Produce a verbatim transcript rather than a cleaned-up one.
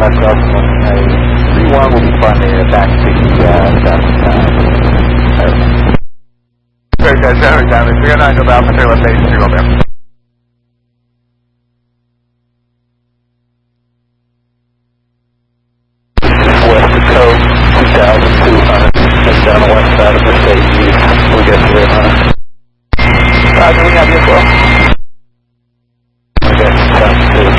back up on a three one will be funding it back to the uh, south. Very good, January damage. three oh nine to Alpha Taylor Base, three Romeo. West Coast, two thousand two hundred. That's down the west side of the state. We'll get to it, huh? Roger, we have you as well. Okay, sounds good.